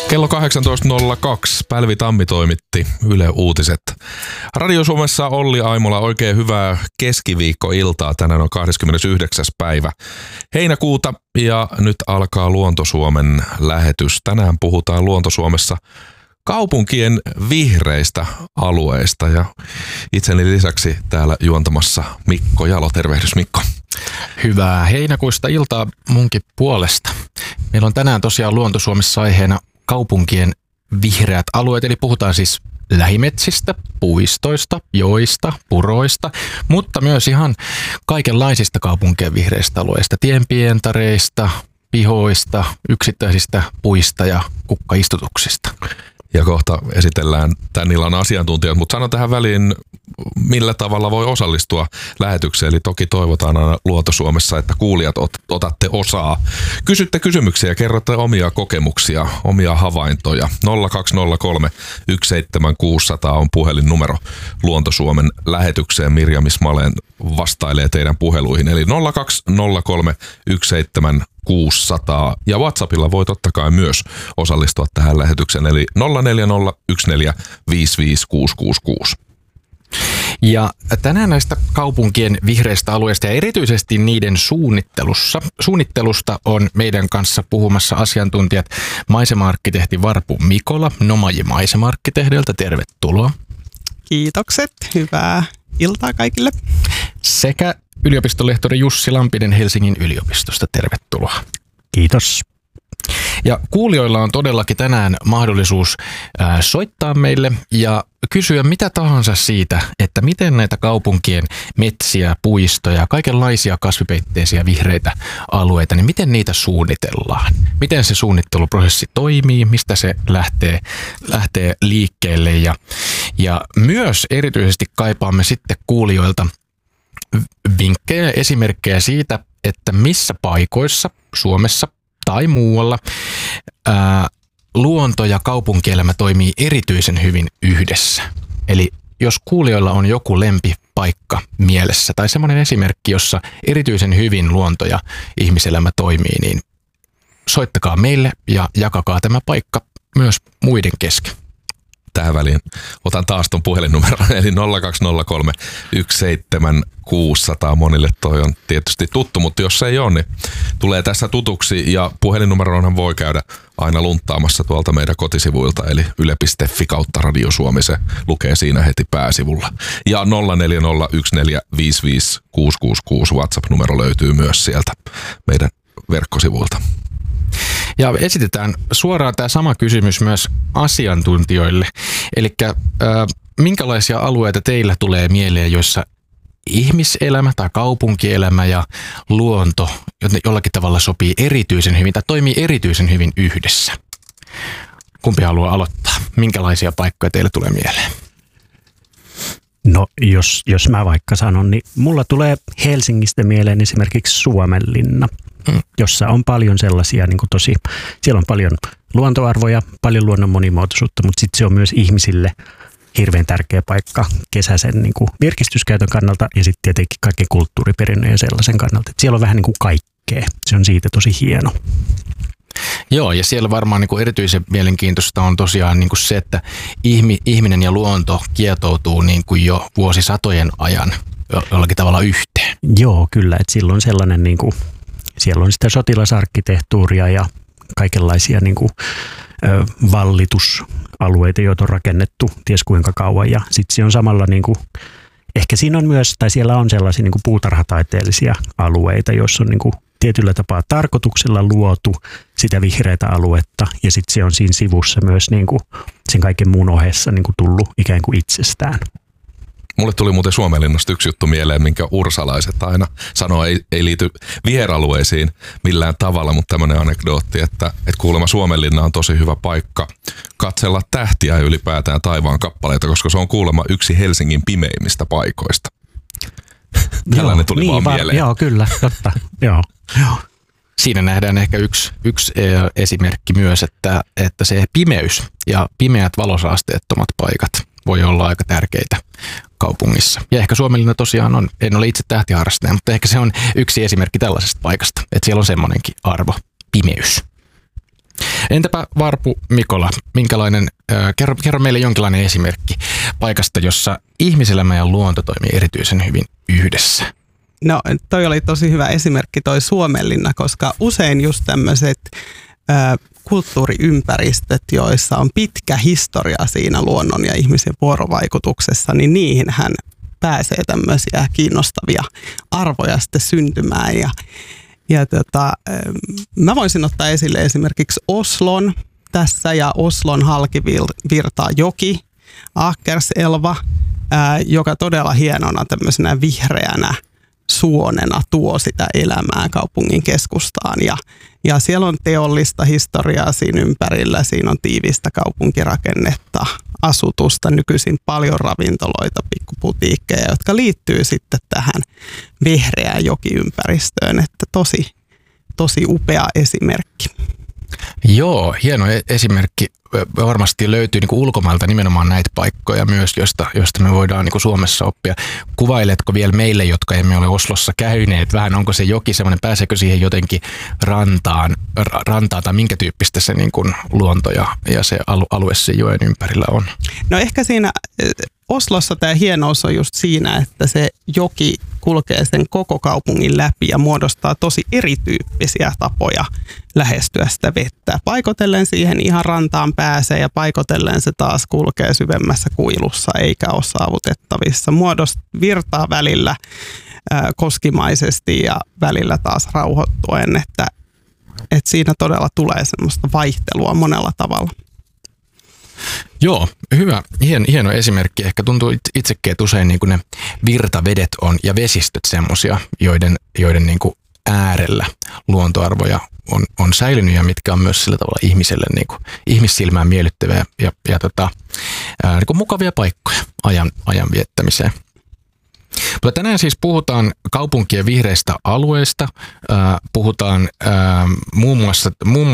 Kello 18.02 Pälvi Tammi toimitti Yle Uutiset. Radio Suomessa Olli Aimola, oikein hyvää keskiviikkoiltaa. Tänään on 29. päivä heinäkuuta ja nyt alkaa Luonto-Suomen lähetys. Tänään puhutaan Luonto-Suomessa kaupunkien vihreistä alueista ja itseni lisäksi täällä juontamassa Mikko Jalo. Tervehdys Mikko. Hyvää heinäkuista iltaa munkin puolesta. Meillä on tänään tosiaan Luonto-Suomessa aiheena kaupunkien vihreät alueet, eli puhutaan siis lähimetsistä, puistoista, joista, puroista, mutta myös ihan kaikenlaisista kaupunkien vihreistä alueista, tienpientareista, pihoista, yksittäisistä puista ja kukkaistutuksista. Ja kohta esitellään tämän illan asiantuntijat, mutta sanon tähän väliin, millä tavalla voi osallistua lähetykseen. Eli toki toivotaan aina Luonto-Suomessa, että kuulijat otatte osaa. Kysytte kysymyksiä, kerrotte omia kokemuksia, omia havaintoja. 0203 17600 on puhelinnumero Luonto-Suomen lähetykseen. Mirja Mismalen vastailee teidän puheluihin. Eli 0203 17600 ja WhatsAppilla voi totta kai myös osallistua tähän lähetykseen. Eli 0401455666. Ja tänään näistä kaupunkien vihreistä alueista ja erityisesti niiden suunnittelusta on meidän kanssa puhumassa asiantuntijat maisema-arkkitehti Varpu Mikola Nomaji maisema-arkkitehdiltä. Tervetuloa. Kiitokset. Hyvää iltaa kaikille. Sekä yliopistolehtori Jussi Lampinen Helsingin yliopistosta. Tervetuloa. Kiitos. Ja kuulijoilla on todellakin tänään mahdollisuus soittaa meille ja kysyä mitä tahansa siitä, että miten näitä kaupunkien metsiä, puistoja, kaikenlaisia kasvipeitteisiä vihreitä alueita, niin miten niitä suunnitellaan? Miten se suunnitteluprosessi toimii, mistä se lähtee liikkeelle ja myös erityisesti kaipaamme sitten kuulijoilta vinkkejä ja esimerkkejä siitä, että missä paikoissa Suomessa tai muualla luonto ja kaupunkielämä toimii erityisen hyvin yhdessä. Eli jos kuulijoilla on joku lempipaikka mielessä tai semmoinen esimerkki, jossa erityisen hyvin luonto ja ihmiselämä toimii, niin soittakaa meille ja jakakaa tämä paikka myös muiden kesken. Tähän väliin otan taas tuon puhelinnumeron, eli 0203 17600. Monille toi on tietysti tuttu, mutta jos se ei ole, niin tulee tässä tutuksi. Ja puhelinnumeronhan voi käydä aina lunttaamassa tuolta meidän kotisivuilta, eli yle.fi/Radio Suomi. Se lukee siinä heti pääsivulla. Ja 0401455666 WhatsApp-numero löytyy myös sieltä meidän verkkosivuilta. Ja esitetään suoraan tämä sama kysymys myös asiantuntijoille. Eli minkälaisia alueita teillä tulee mieleen, joissa ihmiselämä tai kaupunkielämä ja luonto jollakin tavalla sopii erityisen hyvin tai toimii erityisen hyvin yhdessä? Kumpi haluaa aloittaa? Minkälaisia paikkoja teille tulee mieleen? No jos mä vaikka sanon, niin mulla tulee Helsingistä mieleen esimerkiksi Suomenlinna, jossa on paljon sellaisia, niin kuin siellä on paljon luontoarvoja, paljon luonnon monimuotoisuutta, mutta sitten se on myös ihmisille hirveän tärkeä paikka kesäisen niin kuin virkistyskäytön kannalta ja sitten tietenkin kaiken kulttuuriperinnön ja sellaisen kannalta. Et siellä on vähän niin kuin kaikkea. Se on siitä tosi hieno. Joo, ja siellä varmaan niin kuin erityisen mielenkiintoista on tosiaan niin kuin se, että ihminen ja luonto kietoutuu niin kuin jo vuosisatojen ajan jollakin tavalla yhteen. Joo, kyllä. Että silloin sellainen, niin kuin, siellä on sitä sotilasarkkitehtuuria ja kaikenlaisia niin kuin, vallitusalueita, joita on rakennettu ties kuinka kauan. Ja sitten siellä on samalla, niin kuin, ehkä siinä on myös, tai siellä on sellaisia niin kuin puutarhataiteellisia alueita, joissa on niin kuin tietyllä tapaa tarkoituksella luotu sitä vihreätä aluetta. Ja sitten se on siinä sivussa myös niin kuin sen kaiken muun ohessa niin kuin tullut ikään kuin itsestään. Mulle tuli muuten Suomenlinnasta yksi juttu mieleen, minkä ursalaiset aina sanoo, ei liity viheralueisiin millään tavalla, mutta tämmöinen anekdootti, että kuulemma Suomenlinna on tosi hyvä paikka katsella tähtiä ja ylipäätään taivaan kappaleita, koska se on kuulemma yksi Helsingin pimeimmistä paikoista. Tällainen tuli vaan mieleen. Joo, kyllä, totta. Joo. Siinä nähdään ehkä yksi esimerkki myös, että se pimeys ja pimeät valosaasteettomat paikat voi olla aika tärkeitä kaupungissa. Ja ehkä Suomenlinna tosiaan on, en ole itse tähtiharrastaja, mutta ehkä se on yksi esimerkki tällaisesta paikasta, että siellä on semmoinenkin arvo, pimeys. Entäpä Varpu Mikola, minkälainen, kerro meille jonkinlainen esimerkki paikasta, jossa ihmiselämä ja luonto toimii erityisen hyvin yhdessä. No toi oli tosi hyvä esimerkki toi Suomenlinna, koska usein just tämmöiset kulttuuriympäristöt, joissa on pitkä historia siinä luonnon ja ihmisen vuorovaikutuksessa, niin niihinhän pääsee tämmöisiä kiinnostavia arvoja sitten syntymään. Mä voisin ottaa esille esimerkiksi Oslon tässä ja Oslon halki virtaa joki, Akerselva, joka todella hienona tämmöisenä vihreänä suonena tuo sitä elämää kaupungin keskustaan. Ja siellä on teollista historiaa siinä ympärillä, siinä on tiivistä kaupunkirakennetta, asutusta, nykyisin paljon ravintoloita, pikkuputiikkeja, jotka liittyy sitten tähän vihreään jokiympäristöön, että tosi upea esimerkki. Joo, hieno esimerkki. Varmasti löytyy niin kuin ulkomailta nimenomaan näitä paikkoja myös, joista me voidaan niin kuin Suomessa oppia. Kuvailetko vielä meille, jotka emme ole Oslossa käyneet, vähän onko se joki semmoinen, pääseekö siihen jotenkin rantaan tai minkä tyyppistä se niin kuin luonto ja se alue sen joen ympärillä on? No ehkä siinä Oslossa tämä hienous on just siinä, että se joki kulkee sen koko kaupungin läpi ja muodostaa tosi erityyppisiä tapoja lähestyä sitä vettä. Paikotellen siihen ihan rantaan pääsee ja paikotellen se taas kulkee syvemmässä kuilussa eikä ole saavutettavissa. Virtaa välillä koskimaisesti ja välillä taas rauhoittuen, että siinä todella tulee semmoista vaihtelua monella tavalla. Joo, hyvä. Hieno esimerkki. Ehkä tuntuu itsekin, että usein niin kuin ne virtavedet on ja vesistöt semmoisia, joiden niin kuin äärellä luontoarvoja on säilynyt ja mitkä on myös sillä tavalla ihmiselle niin kuin ihmissilmään miellyttäviä ja niin kuin mukavia paikkoja ajan viettämiseen. Mutta tänään siis puhutaan kaupunkien vihreistä alueista, puhutaan muun